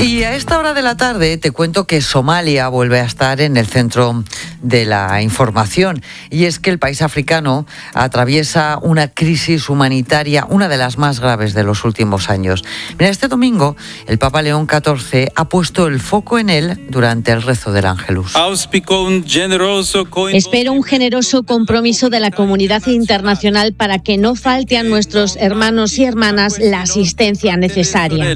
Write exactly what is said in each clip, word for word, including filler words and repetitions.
Y a esta hora de la tarde te cuento que Somalia vuelve a estar en el centro de la información. Y es que el país africano atraviesa una crisis humanitaria, una de las más graves de los últimos años. Mira, este domingo el Papa León catorce ha puesto el foco en él durante el rezo del Ángelus. Espero un generoso compromiso de la comunidad internacional para que no falte a nuestros hermanos y hermanas la asistencia necesaria.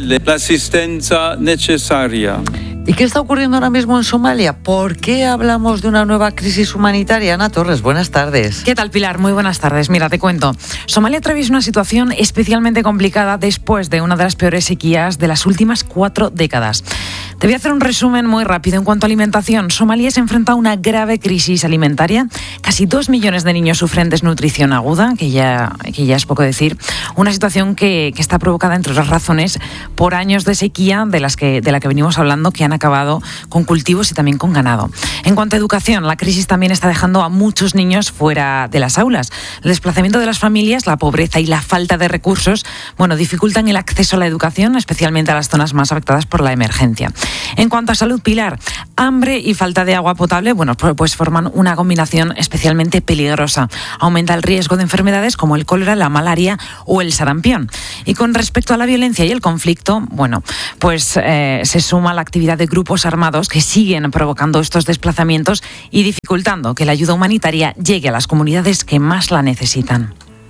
¿Y qué está ocurriendo ahora mismo en Somalia? ¿Por qué hablamos de una nueva crisis humanitaria? Ana Torres, buenas tardes. ¿Qué tal, Pilar? Muy buenas tardes. Mira, te cuento. Somalia atraviesa una situación especialmente complicada después de una de las peores sequías de las últimas cuatro décadas. Te voy a hacer un resumen muy rápido en cuanto a alimentación. Somalia se enfrenta a una grave crisis alimentaria. Casi dos millones de niños sufren desnutrición aguda, que ya, que ya es poco decir. Una situación que, que está provocada, entre otras razones, por años de sequía de, las que, de la que venimos hablando, que han acabado con cultivos y también con ganado. En cuanto a educación, la crisis también está dejando a muchos niños fuera de las aulas. El desplazamiento de las familias, la pobreza y la falta de recursos, bueno, dificultan el acceso a la educación, especialmente a las zonas más afectadas por la emergencia. En cuanto a salud, Pilar, hambre y falta de agua potable, bueno, pues forman una combinación especialmente peligrosa. Aumenta el riesgo de enfermedades como el cólera, la malaria o el sarampión. Y con respecto a la violencia y el conflicto, bueno, pues eh, se suma la actividad de grupos armados que siguen provocando estos desplazamientos y dificultando que la ayuda humanitaria llegue a las comunidades que más la necesitan.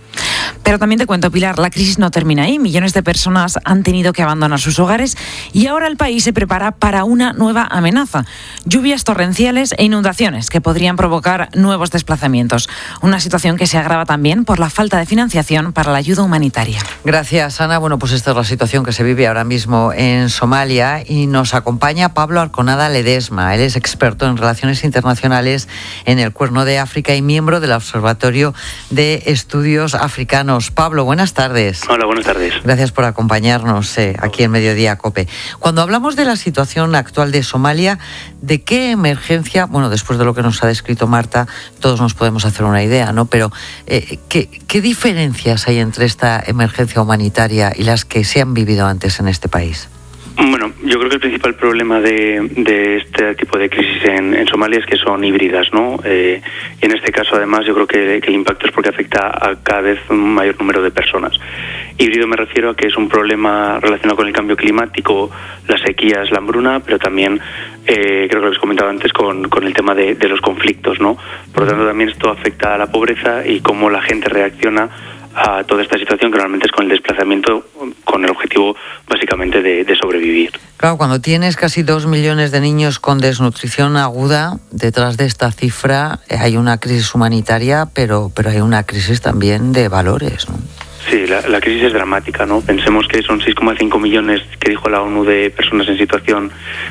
Pero también te cuento, Pilar, la crisis no termina ahí. Millones de personas han tenido que abandonar sus hogares y ahora el país se prepara para una nueva amenaza. Lluvias torrenciales e inundaciones que podrían provocar nuevos desplazamientos. Una situación que se agrava también por la falta de financiación para la ayuda humanitaria. Gracias, Ana. Bueno, pues esta es la situación que se vive ahora mismo en Somalia y nos acompaña Pablo Arconada Ledesma. Él es experto en relaciones internacionales en el Cuerno de África y miembro del Observatorio de Estudios Africanos. Pablo, buenas tardes. Hola, buenas tardes. Gracias por acompañarnos eh, aquí en Mediodía COPE. Cuando hablamos de la situación actual de Somalia, ¿de qué emergencia, bueno, después de lo que nos ha descrito Marta, todos nos podemos hacer una idea, ¿no? Pero, eh, ¿qué, ¿qué diferencias hay entre esta emergencia humanitaria y las que se han vivido antes en este país? Bueno, yo creo que el principal problema de, de este tipo de crisis en, en Somalia es que son híbridas, ¿no? Eh, y en este caso, además, yo creo que, que el impacto es porque afecta a cada vez un mayor número de personas. Híbrido me refiero a que es un problema relacionado con el cambio climático, las sequías, la hambruna, pero también, eh, creo que lo habéis comentado antes, con, con el tema de, de los conflictos, ¿no? Por lo tanto, también esto afecta a la pobreza y cómo la gente reacciona a toda esta situación, que normalmente es con el desplazamiento, con el objetivo básicamente de, de sobrevivir. Claro, cuando tienes casi dos millones de niños con desnutrición aguda, detrás de esta cifra hay una crisis humanitaria, pero, pero hay una crisis también de valores, ¿no? Sí, la, la crisis es dramática, ¿no? Pensemos que son seis coma cinco millones, que dijo la ONU, de personas en situación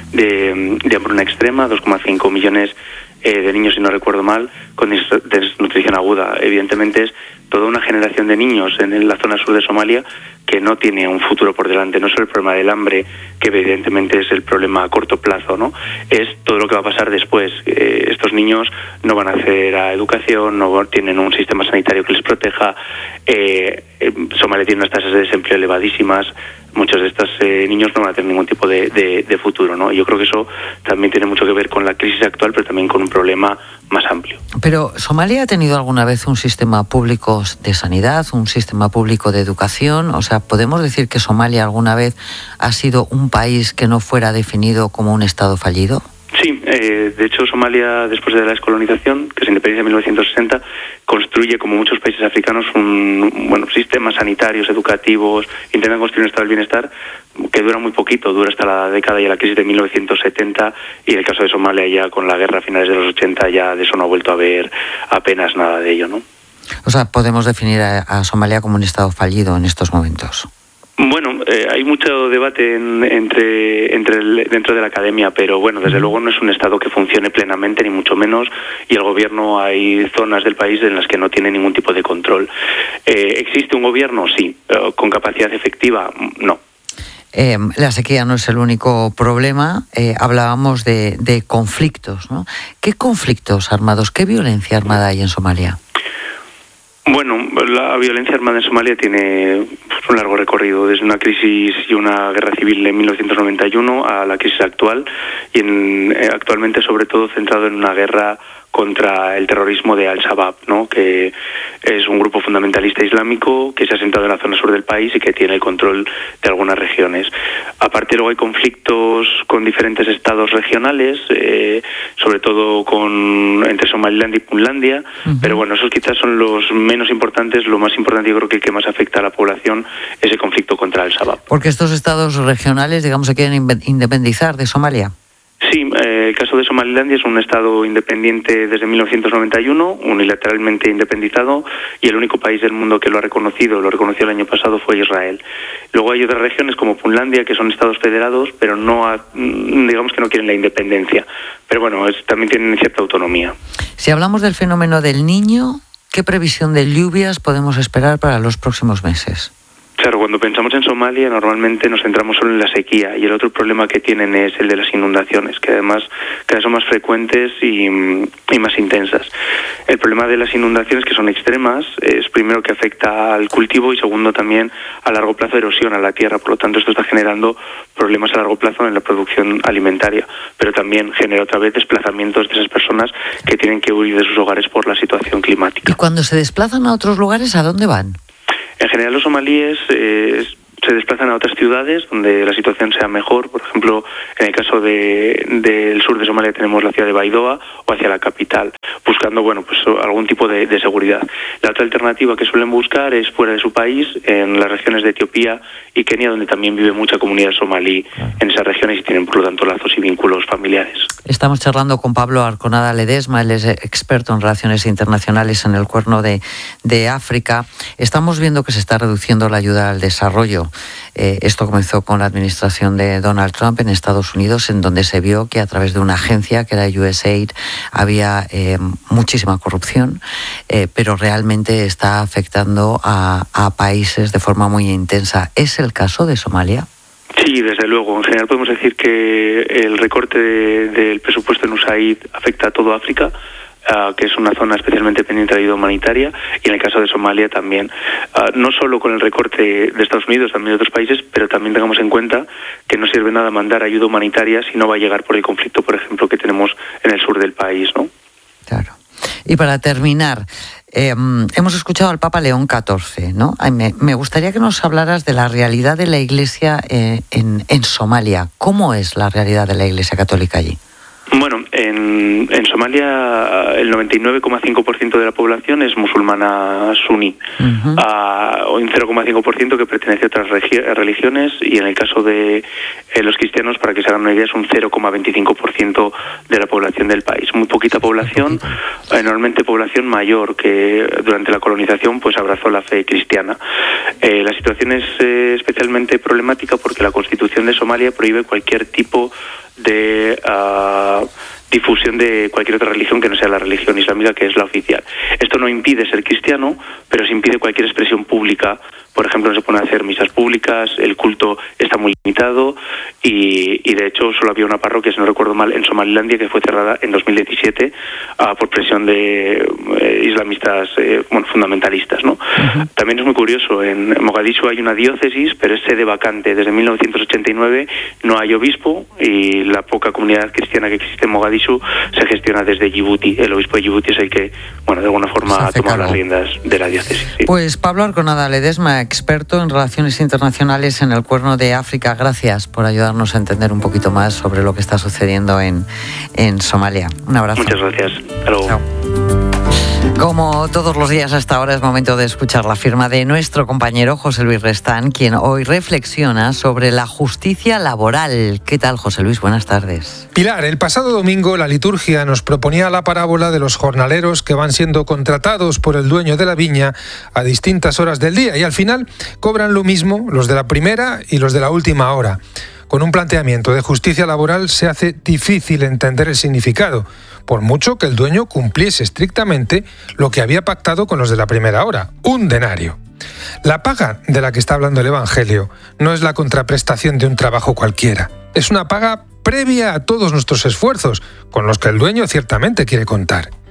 de, de hambruna extrema, dos coma cinco millones eh, de niños, si no recuerdo mal, con desnutrición aguda. Evidentemente es toda una generación de niños en la zona sur de Somalia que no tiene un futuro por delante. No solo el problema del hambre, que evidentemente es el problema a corto plazo, ¿no? Es todo lo que va a pasar después. Eh, estos niños no van a acceder a educación, no tienen un sistema sanitario que les proteja. Eh, eh, Somalia tiene unas tasas de desempleo elevadísimas. Muchos de estos eh, niños no van a tener ningún tipo de, de, de futuro, ¿no? Y yo creo que eso también tiene mucho que ver con la crisis actual, pero también con un problema más amplio. Pero ¿Somalia ha tenido alguna vez un sistema público de sanidad, un sistema público de educación? O sea, ¿podemos decir que Somalia alguna vez ha sido un país que no fuera definido como un Estado fallido? Sí, eh, de hecho Somalia, después de la descolonización, que se independiza en mil novecientos sesenta, construye, como muchos países africanos, un bueno sistemas sanitarios, educativos, intentan construir un estado del bienestar que dura muy poquito, dura hasta la década y la crisis de mil novecientos setenta, y en el caso de Somalia ya con la guerra a finales de los ochenta ya de eso no ha vuelto a haber apenas nada de ello, ¿no? O sea, podemos definir a, a Somalia como un Estado fallido en estos momentos. Bueno, eh, hay mucho debate en, entre, entre el, dentro de la academia, pero bueno, desde luego no es un Estado que funcione plenamente, ni mucho menos, y el gobierno, hay zonas del país en las que no tiene ningún tipo de control. Eh, ¿Existe un gobierno? Sí. Eh, ¿Con capacidad efectiva? No. Eh, la sequía no es el único problema. Eh, hablábamos de, de conflictos, ¿no? ¿Qué conflictos armados, qué violencia armada hay en Somalia? Bueno, la violencia armada en Somalia tiene un largo recorrido, desde una crisis y una guerra civil en mil novecientos noventa y uno a la crisis actual, y en, eh, actualmente sobre todo centrado en una guerra contra el terrorismo de Al-Shabaab, ¿no? Que es un grupo fundamentalista islámico que se ha asentado en la zona sur del país y que tiene el control de algunas regiones. Aparte, luego hay conflictos con diferentes estados regionales, eh, sobre todo con entre Somalilandia y Puntlandia, uh-huh. pero bueno, esos quizás son los menos importantes. Lo más importante, yo creo que el que más afecta a la población es el conflicto contra Al-Shabaab. Porque estos estados regionales, digamos, se quieren independizar de Somalia. Sí, eh, el caso de Somalilandia es un estado independiente desde mil novecientos noventa y uno, unilateralmente independizado, y el único país del mundo que lo ha reconocido, lo reconoció el año pasado, fue Israel. Luego hay otras regiones como Puntlandia, que son estados federados, pero no ha, digamos que no quieren la independencia. Pero bueno, es, también tienen cierta autonomía. Si hablamos del fenómeno del Niño, ¿qué previsión de lluvias podemos esperar para los próximos meses? Claro, cuando pensamos en Somalia normalmente nos centramos solo en la sequía, y el otro problema que tienen es el de las inundaciones, que además cada vez son más frecuentes y, y más intensas. El problema de las inundaciones, que son extremas, es primero que afecta al cultivo y segundo también a largo plazo erosión a la tierra. Por lo tanto, esto está generando problemas a largo plazo en la producción alimentaria, pero también genera otra vez desplazamientos de esas personas que tienen que huir de sus hogares por la situación climática. ¿Y cuando se desplazan a otros lugares, a dónde van? En general, los somalíes eh, se desplazan a otras ciudades donde la situación sea mejor. Por ejemplo, en el caso de, del sur de Somalia tenemos la ciudad de Baidoa, o hacia la capital, buscando bueno pues algún tipo de, de seguridad. La otra alternativa que suelen buscar es fuera de su país, en las regiones de Etiopía y Kenia, donde también vive mucha comunidad somalí en esas regiones y tienen por lo tanto lazos y vínculos familiares. Estamos charlando con Pablo Arconada Ledesma, él es experto en relaciones internacionales en el Cuerno de, de África. Estamos viendo que se está reduciendo la ayuda al desarrollo. Eh, esto comenzó con la administración de Donald Trump en Estados Unidos, en donde se vio que a través de una agencia que era U S A I D había eh, muchísima corrupción, eh, pero realmente está afectando a, a países de forma muy intensa. ¿Es el caso de Somalia? Sí, desde luego. En general podemos decir que el recorte de, del presupuesto en U S A I D afecta a toda África, Uh, que es una zona especialmente pendiente de ayuda humanitaria, y en el caso de Somalia también. Uh, no solo con el recorte de Estados Unidos, también de otros países, pero también tengamos en cuenta que no sirve nada mandar ayuda humanitaria si no va a llegar por el conflicto, por ejemplo, que tenemos en el sur del país, ¿no? Claro. Y para terminar, eh, hemos escuchado al Papa León catorce, ¿no? Ay, me, me gustaría que nos hablaras de la realidad de la Iglesia eh, en, en Somalia. ¿Cómo es la realidad de la Iglesia católica allí? Bueno, en, en Somalia el noventa y nueve coma cinco por ciento de la población es musulmana suní, uh-huh. uh, un cero coma cinco por ciento que pertenece a otras regi- religiones, y en el caso de eh, los cristianos, para que se hagan una idea, es un cero coma veinticinco por ciento de la población del país. Muy poquita población, enormemente población mayor que durante la colonización pues abrazó la fe cristiana. Eh, la situación es eh, especialmente problemática porque la Constitución de Somalia prohíbe cualquier tipo de uh, difusión de cualquier otra religión que no sea la religión islámica, que es la oficial. Esto no impide ser cristiano, pero sí impide cualquier expresión pública. Por ejemplo, no se pueden hacer misas públicas, el culto está muy limitado y, y de hecho solo había una parroquia, si no recuerdo mal, en Somalilandia, que fue cerrada en dos mil diecisiete uh, por presión de eh, islamistas eh, bueno, fundamentalistas, ¿no? Uh-huh. También es muy curioso, en Mogadishu hay una diócesis, pero es sede vacante. Desde mil novecientos ochenta y nueve no hay obispo y la poca comunidad cristiana que existe en Mogadishu se gestiona desde Djibouti. El obispo de Djibouti es el que, bueno, de alguna forma ha tomado las riendas de la diócesis. Sí. Pues Pablo Arconada Ledesma, experto en relaciones internacionales en el Cuerno de África, gracias por ayudarnos a entender un poquito más sobre lo que está sucediendo en, en Somalia. Un abrazo. Muchas gracias. Hasta luego. Chao. Como todos los días hasta ahora es momento de escuchar la firma de nuestro compañero José Luis Restán, quien hoy reflexiona sobre la justicia laboral. ¿Qué tal, José Luis? Buenas tardes. Pilar, el pasado domingo la liturgia nos proponía la parábola de los jornaleros que van siendo contratados por el dueño de la viña a distintas horas del día y al final cobran lo mismo los de la primera y los de la última hora. Con un planteamiento de justicia laboral se hace difícil entender el significado, por mucho que el dueño cumpliese estrictamente lo que había pactado con los de la primera hora, un denario. La paga de la que está hablando el Evangelio no es la contraprestación de un trabajo cualquiera, es una paga previa a todos nuestros esfuerzos, con los que el dueño ciertamente quiere contar.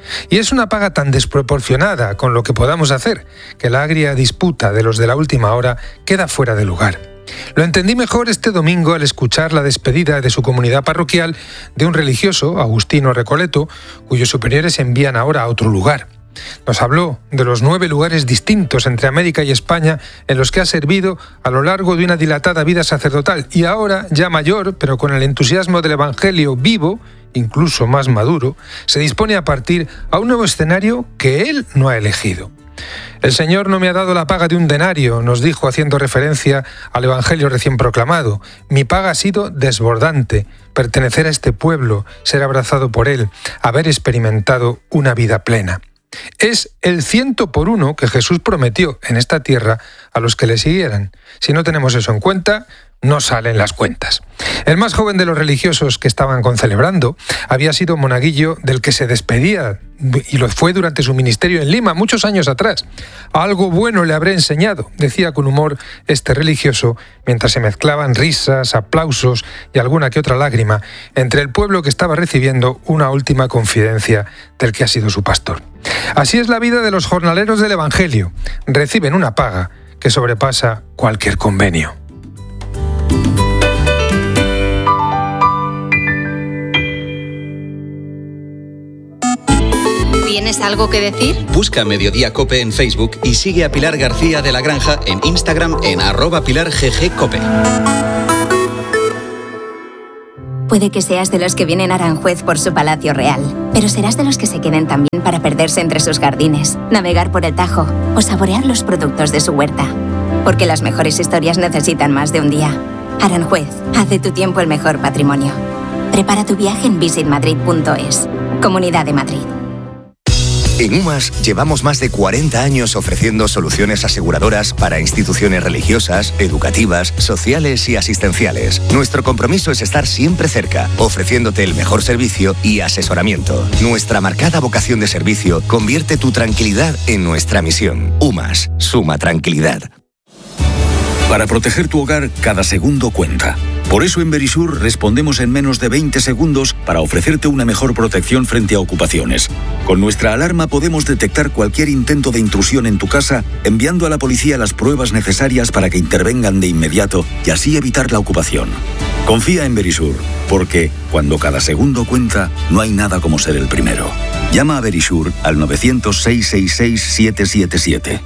Y es una paga tan desproporcionada con lo que podamos hacer, que la agria disputa de los de la última hora queda fuera de lugar. Lo entendí mejor este domingo al escuchar la despedida de su comunidad parroquial de un religioso, Agustino Recoleto, cuyos superiores envían ahora a otro lugar. Nos habló de los nueve lugares distintos entre América y España en los que ha servido a lo largo de una dilatada vida sacerdotal y ahora, ya mayor, pero con el entusiasmo del Evangelio vivo, incluso más maduro, se dispone a partir a un nuevo escenario que él no ha elegido. El Señor no me ha dado la paga de un denario, nos dijo haciendo referencia al Evangelio recién proclamado. Mi paga ha sido desbordante, pertenecer a este pueblo, ser abrazado por él, haber experimentado una vida plena. Es el ciento por uno que Jesús prometió en esta tierra a los que le siguieran. Si no tenemos eso en cuenta, no salen las cuentas. El más joven de los religiosos que estaban concelebrando había sido monaguillo del que se despedía, y lo fue durante su ministerio en Lima, muchos años atrás. Algo bueno le habré enseñado, decía con humor este religioso, mientras se mezclaban risas, aplausos y alguna que otra lágrima entre el pueblo que estaba recibiendo una última confidencia del que ha sido su pastor. Así es la vida de los jornaleros del Evangelio. Reciben una paga que sobrepasa cualquier convenio. ¿Tienes algo que decir? Busca Mediodía Cope en Facebook y sigue a Pilar García de la Granja en Instagram en arroba Pilar G G Cope. Puede que seas de los que vienen a Aranjuez por su palacio real, pero serás de los que se queden también para perderse entre sus jardines, navegar por el Tajo o saborear los productos de su huerta. Porque las mejores historias necesitan más de un día. Aranjuez, haz de tu tiempo el mejor patrimonio. Prepara tu viaje en visit madrid punto es. Comunidad de Madrid. En UMAS llevamos más de cuarenta años ofreciendo soluciones aseguradoras para instituciones religiosas, educativas, sociales y asistenciales. Nuestro compromiso es estar siempre cerca, ofreciéndote el mejor servicio y asesoramiento. Nuestra marcada vocación de servicio convierte tu tranquilidad en nuestra misión. UMAS, suma tranquilidad. Para proteger tu hogar, cada segundo cuenta. Por eso en Verisur respondemos en menos de veinte segundos para ofrecerte una mejor protección frente a ocupaciones. Con nuestra alarma podemos detectar cualquier intento de intrusión en tu casa, enviando a la policía las pruebas necesarias para que intervengan de inmediato y así evitar la ocupación. Confía en Verisur, porque cuando cada segundo cuenta, no hay nada como ser el primero. Llama a Verisur al nueve cero cero, seis seis seis, siete siete siete.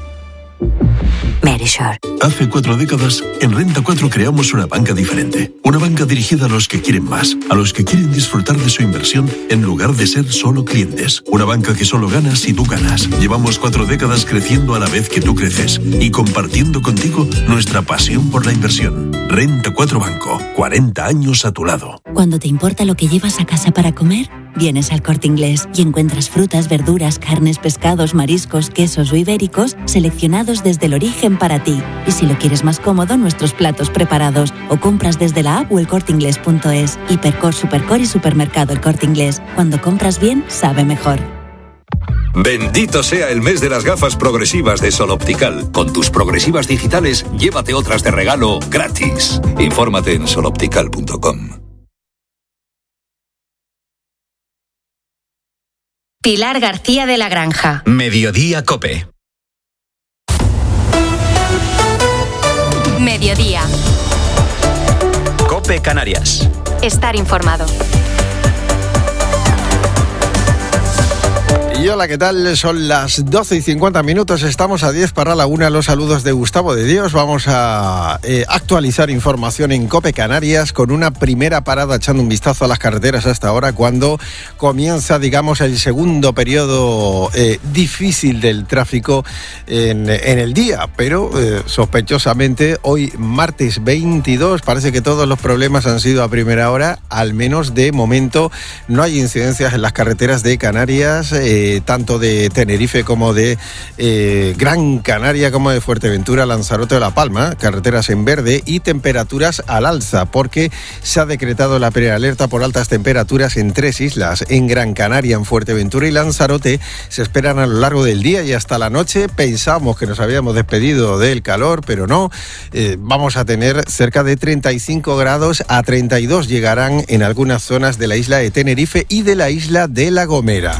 Verisur. Hace cuatro décadas, en Renta cuatro creamos una banca diferente. Una banca dirigida a los que quieren más, a los que quieren disfrutar de su inversión en lugar de ser solo clientes. Una banca que solo gana si tú ganas. Llevamos cuatro décadas creciendo a la vez que tú creces y compartiendo contigo nuestra pasión por la inversión. Renta cuatro Banco, cuarenta años a tu lado. Cuando te importa lo que llevas a casa para comer, vienes al Corte Inglés y encuentras frutas, verduras, carnes, pescados, mariscos, quesos o ibéricos seleccionados desde el origen para ti. Y si lo quieres más cómodo, nuestros platos preparados o compras desde la app o el corte inglés punto es. Hipercor, Supercor y Supermercado El Corte Inglés. Cuando compras bien, sabe mejor. Bendito sea el mes de las gafas progresivas de Sol Optical. Con tus progresivas digitales, llévate otras de regalo gratis. Infórmate en sol optical punto com. Pilar García de la Granja. Mediodía Cope. Mediodía. Cope Canarias. Estar informado. Y hola, ¿qué tal? Son las doce y cincuenta minutos, estamos a diez para la una. Los saludos de Gustavo de Dios. Vamos a eh, actualizar información en COPE Canarias con una primera parada echando un vistazo a las carreteras hasta ahora, cuando comienza, digamos, el segundo periodo eh, difícil del tráfico en, en el día. Pero eh, sospechosamente hoy, martes veintidós, parece que todos los problemas han sido a primera hora. Al menos de momento no hay incidencias en las carreteras de Canarias, eh, tanto de Tenerife como de eh, Gran Canaria, como de Fuerteventura, Lanzarote o La Palma, carreteras en verde y temperaturas al alza, porque se ha decretado la prealerta por altas temperaturas en tres islas, en Gran Canaria, en Fuerteventura y Lanzarote. Se esperan a lo largo del día y hasta la noche. Pensamos que nos habíamos despedido del calor, pero no. Eh, vamos a tener cerca de treinta y cinco grados, a treinta y dos llegarán en algunas zonas de la isla de Tenerife y de la isla de La Gomera.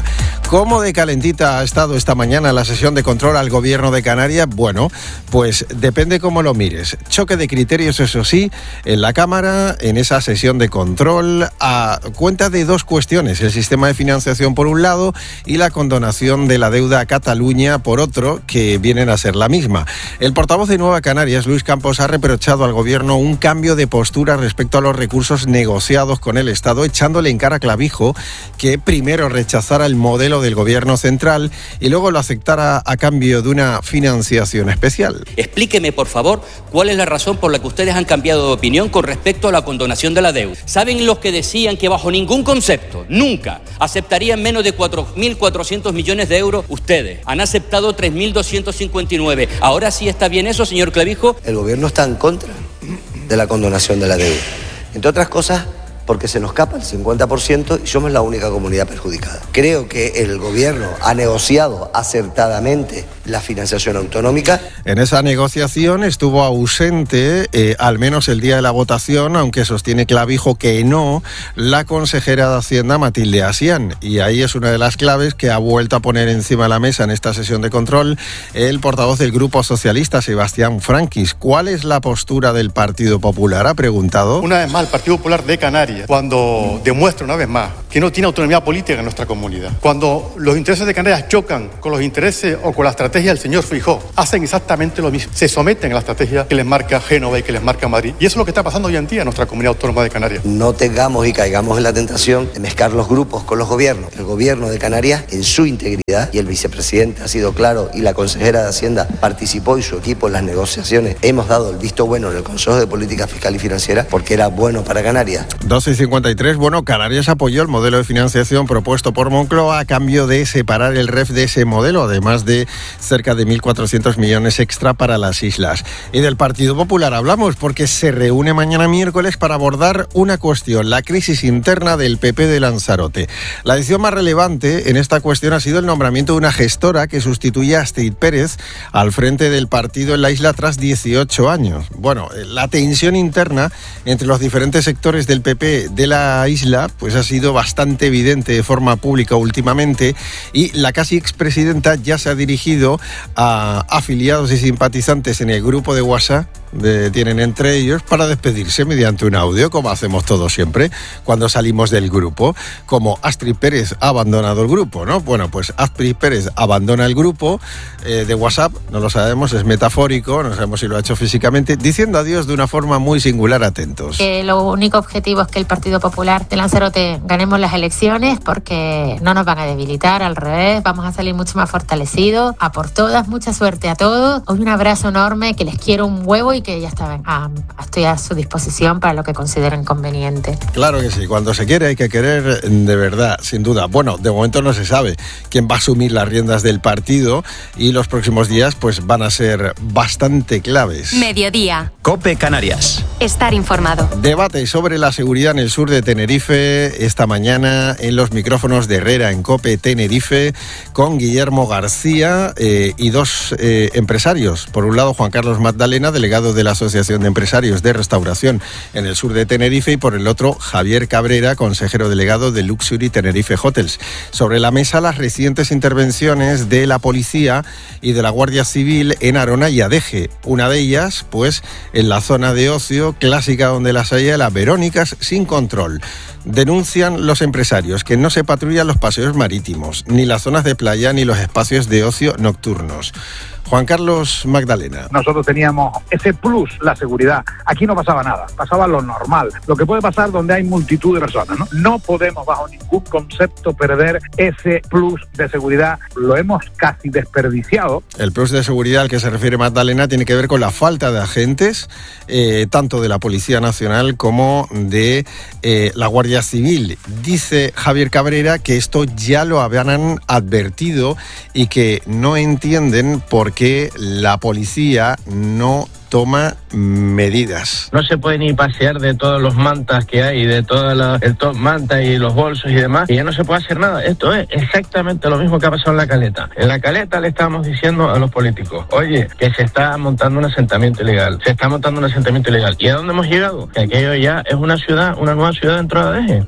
¿Cómo de calentita ha estado esta mañana la sesión de control al Gobierno de Canarias? Bueno, pues depende cómo lo mires. Choque de criterios, eso sí, en la Cámara, en esa sesión de control, a cuenta de dos cuestiones: el sistema de financiación por un lado y la condonación de la deuda a Cataluña por otro, que vienen a ser la misma. El portavoz de Nueva Canarias, Luis Campos, ha reprochado al Gobierno un cambio de postura respecto a los recursos negociados con el Estado, echándole en cara a Clavijo que primero rechazara el modelo del Gobierno central y luego lo aceptara a cambio de una financiación especial. Explíqueme, por favor, cuál es la razón por la que ustedes han cambiado de opinión con respecto a la condonación de la deuda. ¿Saben los que decían que bajo ningún concepto, nunca, aceptarían menos de cuatro mil cuatrocientos millones de euros? Ustedes han aceptado tres mil doscientos cincuenta y nueve. ¿Ahora sí está bien eso, señor Clavijo? El Gobierno está en contra de la condonación de la deuda. Entre otras cosas, porque se nos escapa el cincuenta por ciento y somos la única comunidad perjudicada. Creo que el Gobierno ha negociado acertadamente la financiación autonómica. En esa negociación estuvo ausente, eh, al menos el día de la votación, aunque sostiene Clavijo que no, la consejera de Hacienda, Matilde Asián. Y ahí es una de las claves que ha vuelto a poner encima de la mesa en esta sesión de control el portavoz del Grupo Socialista, Sebastián Franquis. ¿Cuál es la postura del Partido Popular?, ha preguntado. Una vez más, el Partido Popular de Canarias, cuando demuestra una vez más que no tiene autonomía política en nuestra comunidad, cuando los intereses de Canarias chocan con los intereses o con la estrategia del señor Feijóo, hacen exactamente lo mismo, se someten a la estrategia que les marca Génova y que les marca Madrid, y eso es lo que está pasando hoy en día en nuestra comunidad autónoma de Canarias. No tengamos y caigamos en la tentación de mezclar los grupos con los gobiernos. El Gobierno de Canarias, en su integridad, y el vicepresidente ha sido claro, y la consejera de Hacienda participó y su equipo en las negociaciones, hemos dado el visto bueno en el Consejo de Política Fiscal y Financiera porque era bueno para Canarias. doce y cincuenta y tres, bueno, Canarias apoyó el modelo de financiación propuesto por Moncloa a cambio de separar el R E F de ese modelo, además de cerca de mil cuatrocientos millones extra para las islas. Y del Partido Popular hablamos porque se reúne mañana miércoles para abordar una cuestión, la crisis interna del P P de Lanzarote. La decisión más relevante en esta cuestión ha sido el nombramiento de una gestora que sustituye a Astrid Pérez al frente del partido en la isla tras dieciocho años. Bueno, la tensión interna entre los diferentes sectores del P P de la isla pues ha sido bastante evidente de forma pública últimamente, y la casi expresidenta ya se ha dirigido a afiliados y simpatizantes en el grupo de WhatsApp de, tienen entre ellos para despedirse mediante un audio, como hacemos todos siempre cuando salimos del grupo, como Astrid Pérez ha abandonado el grupo, ¿no? Bueno, pues Astrid Pérez abandona el grupo eh, de WhatsApp, no lo sabemos, es metafórico, no sabemos si lo ha hecho físicamente, diciendo adiós de una forma muy singular. Atentos. Eh, lo único objetivo es que el Partido Popular de Lanzarote ganemos las elecciones, porque no nos van a debilitar, al revés, vamos a salir mucho más fortalecidos, a por todas, mucha suerte a todos, hoy un abrazo enorme, que les quiero un huevo y que ya está, ah, estoy a su disposición para lo que consideren conveniente. Claro que sí, cuando se quiere hay que querer de verdad, sin duda. Bueno, de momento no se sabe quién va a asumir las riendas del partido y los próximos días pues van a ser bastante claves. Mediodía. COPE Canarias. Estar informado. Debate sobre la seguridad en el sur de Tenerife esta mañana en los micrófonos de Herrera en COPE Tenerife con Guillermo García eh, y dos eh, empresarios. Por un lado, Juan Carlos Magdalena, delegado de la Asociación de Empresarios de Restauración en el sur de Tenerife, y por el otro, Javier Cabrera, consejero delegado de Luxury Tenerife Hotels. Sobre la mesa, las recientes intervenciones de la policía y de la Guardia Civil en Arona y Adeje. Una de ellas, pues, en la zona de ocio clásica donde las haya, las Verónicas, sin control. Denuncian los empresarios que no se patrullan los paseos marítimos, ni las zonas de playa, ni los espacios de ocio nocturnos. Juan Carlos Magdalena. Nosotros teníamos ese plus, la seguridad. Aquí no pasaba nada, pasaba lo normal. Lo que puede pasar donde hay multitud de personas, ¿no? No podemos bajo ningún concepto perder ese plus de seguridad. Lo hemos casi desperdiciado. El plus de seguridad al que se refiere Magdalena tiene que ver con la falta de agentes, eh, tanto de la Policía Nacional como de eh, la Guardia Civil. Dice Javier Cabrera que esto ya lo habían advertido y que no entienden por qué que la policía no toma medidas. No se puede ni pasear de todos los mantas que hay, de todas las el top manta y los bolsos y demás, y ya no se puede hacer nada. Esto es exactamente lo mismo que ha pasado en La Caleta. En La Caleta le estábamos diciendo a los políticos, oye, que se está montando un asentamiento ilegal, se está montando un asentamiento ilegal. ¿Y a dónde hemos llegado? Que aquello ya es una ciudad, una nueva ciudad dentro de Adeje.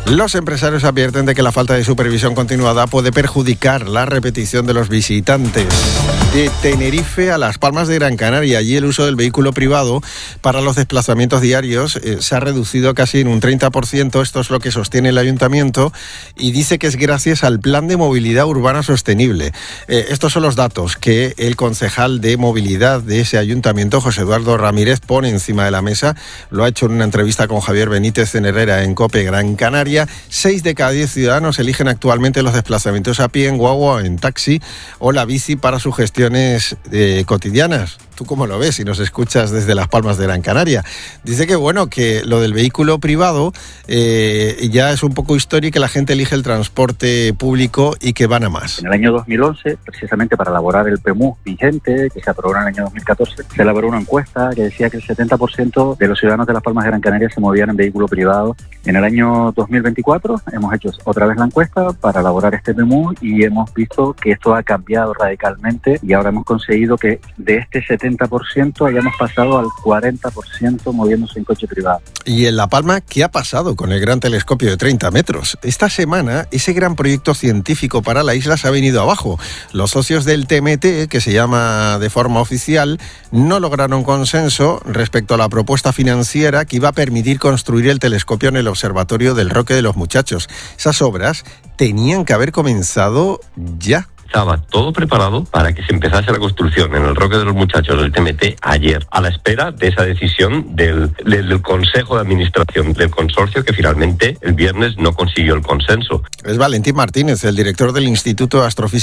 Los empresarios advierten de que la falta de supervisión continuada puede perjudicar la repetición de los visitantes. De Tenerife a Las Palmas de Gran Canaria, allí el uso del vehículo privado para los desplazamientos diarios eh, se ha reducido casi en un treinta por ciento. Esto es lo que sostiene el ayuntamiento y dice que es gracias al Plan de Movilidad Urbana Sostenible. Eh, estos son los datos que el concejal de movilidad de ese ayuntamiento, José Eduardo Ramírez, pone encima de la mesa. Lo ha hecho en una entrevista con Javier Benítez en Herrera en COPE Gran Canaria. Seis de cada diez ciudadanos eligen actualmente los desplazamientos a pie, en guagua, en taxi o la bici para sus gestiones eh, cotidianas. ¿Tú cómo lo ves si nos escuchas desde Las Palmas de Gran Canaria? Dice que bueno, que lo del vehículo privado eh, ya es un poco historia y que la gente elige el transporte público y que van a más. En el año dos mil once, precisamente para elaborar el P M U vigente, que se aprobó en el año dos mil catorce, se elaboró una encuesta que decía que el setenta por ciento de los ciudadanos de Las Palmas de Gran Canaria se movían en vehículo privado. En el año dos mil veinticuatro hemos hecho otra vez la encuesta para elaborar este P M U y hemos visto que esto ha cambiado radicalmente y ahora hemos conseguido que de este setenta por ciento hayamos pasado al cuarenta por ciento moviéndose en coche privado. Y en La Palma, ¿qué ha pasado con el gran telescopio de treinta metros? Esta semana, ese gran proyecto científico para la isla se ha venido abajo. Los socios del T M T, que se llama de forma oficial, no lograron consenso respecto a la propuesta financiera que iba a permitir construir el telescopio en el observatorio del Roque de los Muchachos. Esas obras tenían que haber comenzado ya. Estaba todo preparado para que se empezase la construcción en el Roque de los Muchachos del T M T ayer, a la espera de esa decisión del, del, del Consejo de Administración del consorcio, que finalmente el viernes no consiguió el consenso. Es Valentín Martínez, el director del Instituto de Astrofísica